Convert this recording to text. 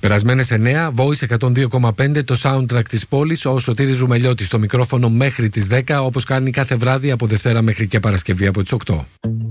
Περασμένες 9, Voice 102,5, το soundtrack της πόλης. Ο Σωτήρης Ρουμελιώτης στο μικρόφωνο μέχρι τις 10, όπως κάνει κάθε βράδυ από Δευτέρα μέχρι και Παρασκευή από τις 8.